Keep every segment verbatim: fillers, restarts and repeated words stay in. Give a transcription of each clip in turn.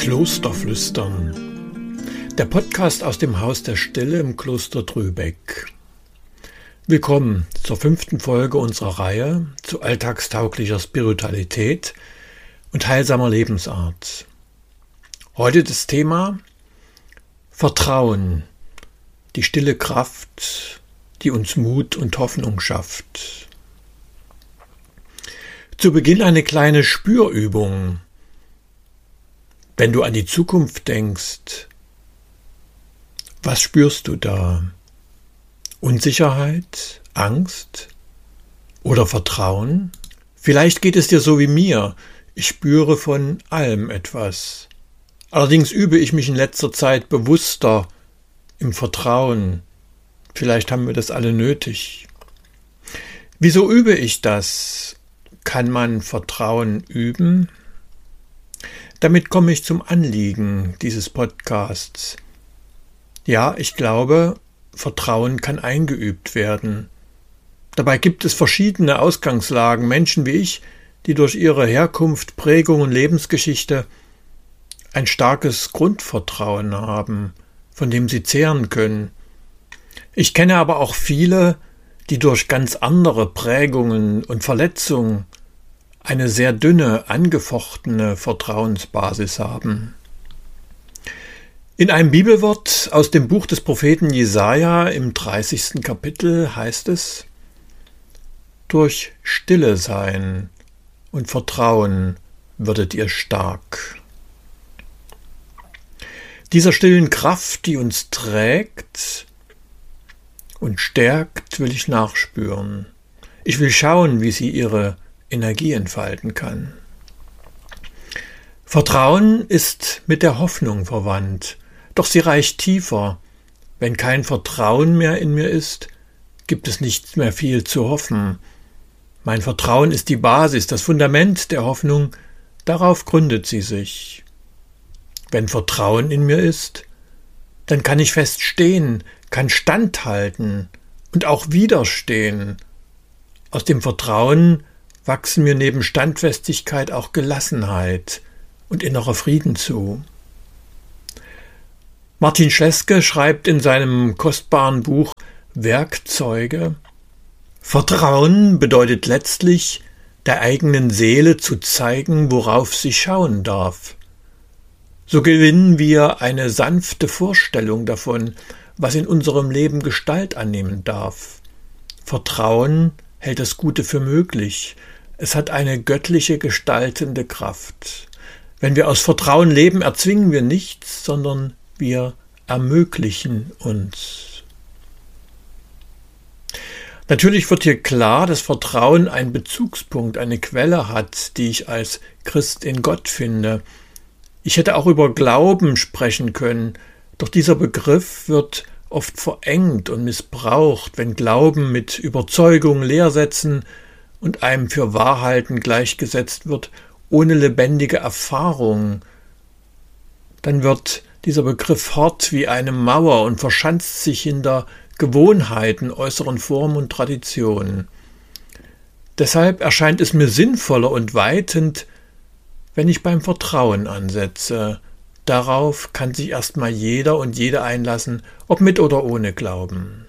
Klosterflüstern, der Podcast aus dem Haus der Stille im Kloster Trübeck. Willkommen zur fünften Folge unserer Reihe zu alltagstauglicher Spiritualität und heilsamer Lebensart. Heute das Thema Vertrauen, die stille Kraft, die uns Mut und Hoffnung schafft. Zu Beginn eine kleine Spürübung. Wenn du an die Zukunft denkst, was spürst du da? Unsicherheit, Angst oder Vertrauen? Vielleicht geht es dir so wie mir. Ich spüre von allem etwas. Allerdings übe ich mich in letzter Zeit bewusster im Vertrauen. Vielleicht haben wir das alle nötig. Wieso übe ich das? Kann man Vertrauen üben? Damit komme ich zum Anliegen dieses Podcasts. Ja, ich glaube, Vertrauen kann eingeübt werden. Dabei gibt es verschiedene Ausgangslagen, Menschen wie ich, die durch ihre Herkunft, Prägung und Lebensgeschichte ein starkes Grundvertrauen haben, von dem sie zehren können. Ich kenne aber auch viele, die durch ganz andere Prägungen und Verletzungen eine sehr dünne, angefochtene Vertrauensbasis haben. In einem Bibelwort aus dem Buch des Propheten Jesaja im dreißigsten Kapitel heißt es: Durch Stille sein und Vertrauen würdet ihr stark. Dieser stillen Kraft, die uns trägt und stärkt, will ich nachspüren. Ich will schauen, wie sie ihre Energie entfalten kann. Vertrauen ist mit der Hoffnung verwandt, doch sie reicht tiefer. Wenn kein Vertrauen mehr in mir ist, gibt es nicht mehr viel zu hoffen. Mein Vertrauen ist die Basis, das Fundament der Hoffnung, darauf gründet sie sich. Wenn Vertrauen in mir ist, dann kann ich fest stehen, kann standhalten und auch widerstehen. Aus dem Vertrauen wachsen mir neben Standfestigkeit auch Gelassenheit und innerer Frieden zu. Martin Schleske schreibt in seinem kostbaren Buch Werkzeuge: Vertrauen bedeutet letztlich, der eigenen Seele zu zeigen, worauf sie schauen darf. So gewinnen wir eine sanfte Vorstellung davon, was in unserem Leben Gestalt annehmen darf. Vertrauen hält das Gute für möglich. Es hat eine göttliche gestaltende Kraft. Wenn wir aus Vertrauen leben, erzwingen wir nichts, sondern wir ermöglichen uns. Natürlich wird hier klar, dass Vertrauen einen Bezugspunkt, eine Quelle hat, die ich als Christ in Gott finde. Ich hätte auch über Glauben sprechen können, doch dieser Begriff wird oft verengt und missbraucht, wenn Glauben mit Überzeugung, Lehrsätzen und einem für Wahrhalten gleichgesetzt wird, ohne lebendige Erfahrung. Dann wird dieser Begriff hart wie eine Mauer und verschanzt sich hinter Gewohnheiten, äußeren Formen und Traditionen. Deshalb erscheint es mir sinnvoller und weitend, wenn ich beim Vertrauen ansetze. Darauf kann sich erstmal jeder und jede einlassen, ob mit oder ohne Glauben.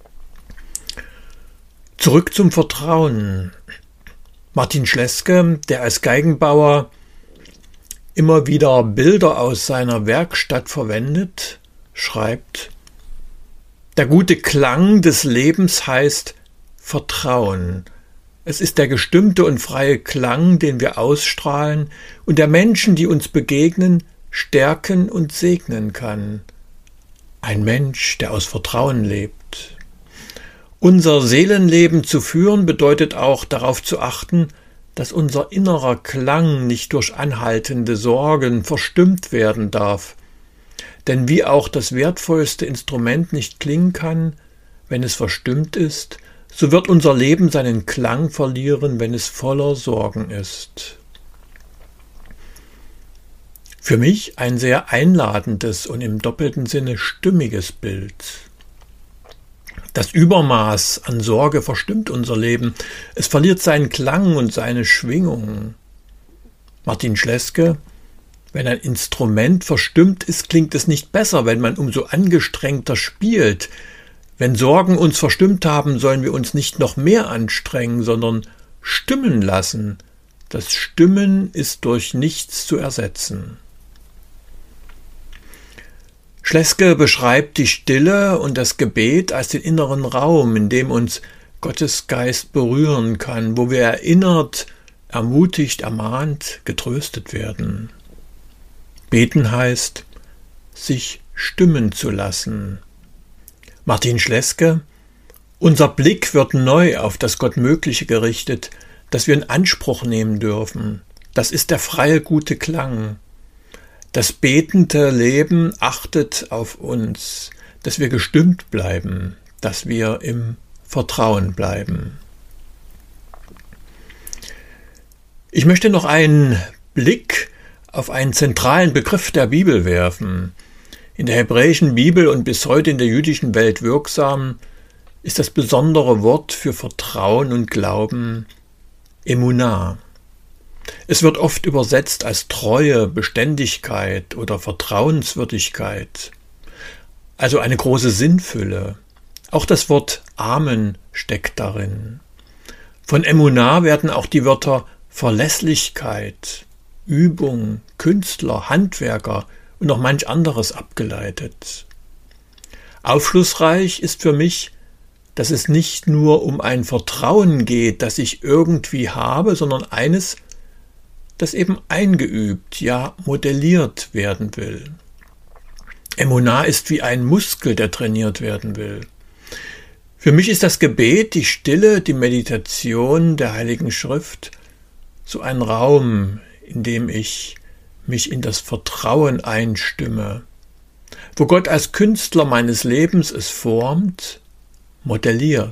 Zurück zum Vertrauen. Martin Schleske, der als Geigenbauer immer wieder Bilder aus seiner Werkstatt verwendet, schreibt: Der gute Klang des Lebens heißt Vertrauen. Es ist der gestimmte und freie Klang, den wir ausstrahlen und der Menschen, die uns begegnen, stärken und segnen kann. Ein Mensch, der aus Vertrauen lebt. Unser Seelenleben zu führen bedeutet auch darauf zu achten, dass unser innerer Klang nicht durch anhaltende Sorgen verstimmt werden darf. Denn wie auch das wertvollste Instrument nicht klingen kann, wenn es verstimmt ist, so wird unser Leben seinen Klang verlieren, wenn es voller Sorgen ist. Für mich ein sehr einladendes und im doppelten Sinne stimmiges Bild. Das Übermaß an Sorge verstimmt unser Leben. Es verliert seinen Klang und seine Schwingung. Martin Schleske Wenn ein Instrument verstimmt ist, klingt es nicht besser, wenn man umso angestrengter spielt. Wenn Sorgen uns verstimmt haben, sollen wir uns nicht noch mehr anstrengen, sondern stimmen lassen. Das Stimmen ist durch nichts zu ersetzen. Schleske beschreibt die Stille und das Gebet als den inneren Raum, in dem uns Gottes Geist berühren kann, wo wir erinnert, ermutigt, ermahnt, getröstet werden. Beten heißt, sich stimmen zu lassen. Martin Schleske: Unser Blick wird neu auf das Gottmögliche gerichtet, das wir in Anspruch nehmen dürfen. Das ist der freie, gute Klang. Das betende Leben achtet auf uns, dass wir gestimmt bleiben, dass wir im Vertrauen bleiben. Ich möchte noch einen Blick auf einen zentralen Begriff der Bibel werfen. In der hebräischen Bibel und bis heute in der jüdischen Welt wirksam ist das besondere Wort für Vertrauen und Glauben Emunah. Es wird oft übersetzt als Treue, Beständigkeit oder Vertrauenswürdigkeit, also eine große Sinnfülle. Auch das Wort Amen steckt darin. Von Emunah werden auch die Wörter Verlässlichkeit, Übung, Künstler, Handwerker und noch manch anderes abgeleitet. Aufschlussreich ist für mich, dass es nicht nur um ein Vertrauen geht, das ich irgendwie habe, sondern eines, das eben eingeübt, ja modelliert werden will. Emunah ist wie ein Muskel, der trainiert werden will. Für mich ist das Gebet, die Stille, die Meditation der Heiligen Schrift so ein Raum, in dem ich mich in das Vertrauen einstimme, wo Gott als Künstler meines Lebens es formt, modelliert.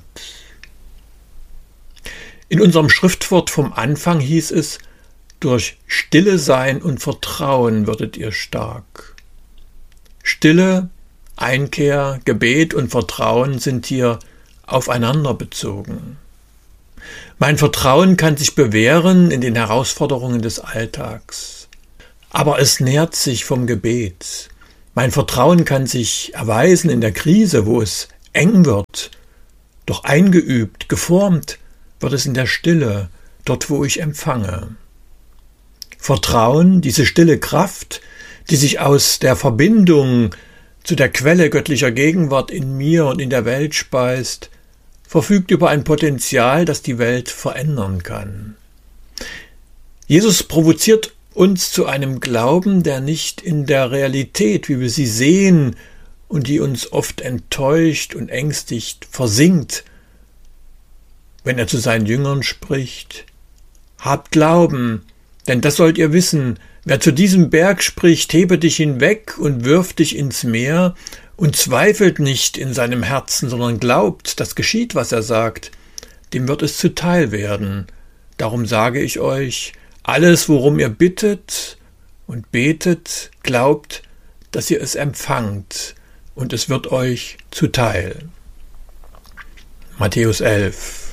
In unserem Schriftwort vom Anfang hieß es, durch Stille sein und Vertrauen würdet ihr stark. Stille, Einkehr, Gebet und Vertrauen sind hier aufeinander bezogen. Mein Vertrauen kann sich bewähren in den Herausforderungen des Alltags, aber es nährt sich vom Gebet. Mein Vertrauen kann sich erweisen in der Krise, wo es eng wird, doch eingeübt, geformt wird es in der Stille, dort wo ich empfange. Vertrauen, diese stille Kraft, die sich aus der Verbindung zu der Quelle göttlicher Gegenwart in mir und in der Welt speist, verfügt über ein Potenzial, das die Welt verändern kann. Jesus provoziert uns zu einem Glauben, der nicht in der Realität, wie wir sie sehen und die uns oft enttäuscht und ängstigt, versinkt, wenn er zu seinen Jüngern spricht: Habt Glauben, denn das sollt ihr wissen, wer zu diesem Berg spricht, hebe dich hinweg und wirf dich ins Meer, und zweifelt nicht in seinem Herzen, sondern glaubt, dass geschieht, was er sagt, dem wird es zuteil werden. Darum sage ich euch, alles, worum ihr bittet und betet, glaubt, dass ihr es empfangt, und es wird euch zuteil. Matthäus elf.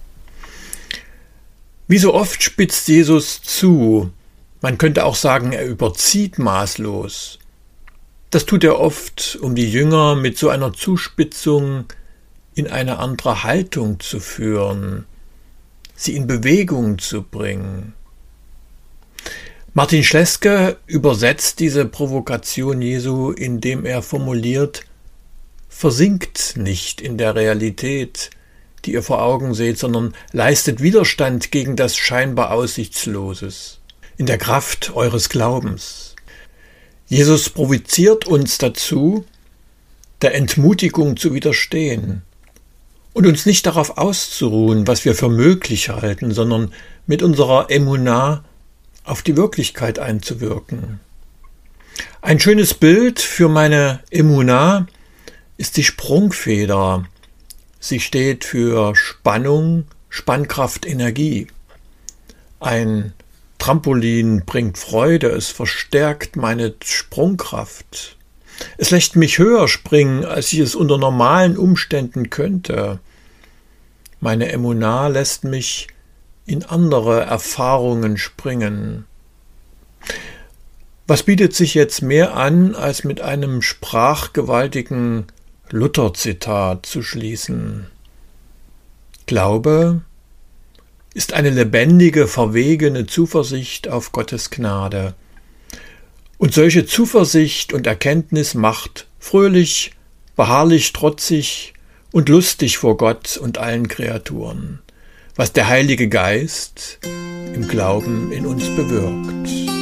Wie so oft spitzt Jesus zu. Man könnte auch sagen, er überzieht maßlos. Das tut er oft, um die Jünger mit so einer Zuspitzung in eine andere Haltung zu führen, sie in Bewegung zu bringen. Martin Schleske übersetzt diese Provokation Jesu, indem er formuliert: Versinkt nicht in der Realität, die ihr vor Augen seht, sondern leistet Widerstand gegen das scheinbar Aussichtsloses, in der Kraft eures Glaubens. Jesus provoziert uns dazu, der Entmutigung zu widerstehen und uns nicht darauf auszuruhen, was wir für möglich halten, sondern mit unserer Emunah auf die Wirklichkeit einzuwirken. Ein schönes Bild für meine Emunah ist die Sprungfeder. Sie steht für Spannung, Spannkraft, Energie. Ein Trampolin bringt Freude, es verstärkt meine Sprungkraft. Es lässt mich höher springen, als ich es unter normalen Umständen könnte. Meine Emunah lässt mich in andere Erfahrungen springen. Was bietet sich jetzt mehr an, als mit einem sprachgewaltigen Luther-Zitat zu schließen? Glaube ist eine lebendige, verwegene Zuversicht auf Gottes Gnade. Und solche Zuversicht und Erkenntnis macht fröhlich, beharrlich, trotzig und lustig vor Gott und allen Kreaturen, was der Heilige Geist im Glauben in uns bewirkt.